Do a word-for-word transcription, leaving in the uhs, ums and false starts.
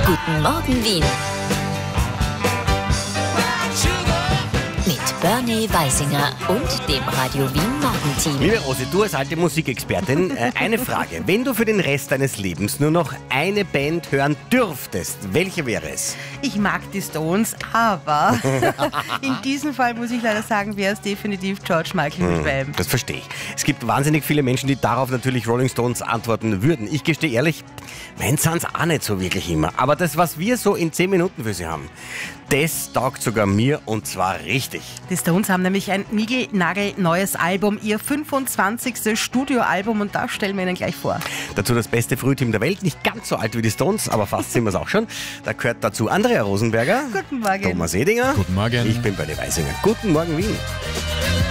Guten Morgen Wien. Mit Bernie Weisinger und dem Radio Wien Morgenteam. Liebe Rosi, du als alte Musikexpertin, äh, eine Frage. Wenn du für den Rest deines Lebens nur noch eine Band hören dürftest, welche wäre es? Ich mag die Stones, aber in diesem Fall muss ich leider sagen, wäre es definitiv George Michael mit Wham. Das verstehe ich. Es gibt wahnsinnig viele Menschen, die darauf natürlich Rolling Stones antworten würden. Ich gestehe ehrlich, meins sind es auch nicht so wirklich immer. Aber das, was wir so in zehn Minuten für sie haben, das taugt sogar mir und zwar richtig. Die Stones haben nämlich ein niegelnagelneues Album, ihr fünfundzwanzigstes Studioalbum, und das stellen wir Ihnen gleich vor. Dazu das beste Frühteam der Welt, nicht ganz so alt wie die Stones, aber fast sind wir es auch schon. Da gehört dazu Andrea Rosenberger, Guten Morgen. Thomas Edinger. Guten Morgen. Ich bin Bernie Weisinger. Guten Morgen Wien.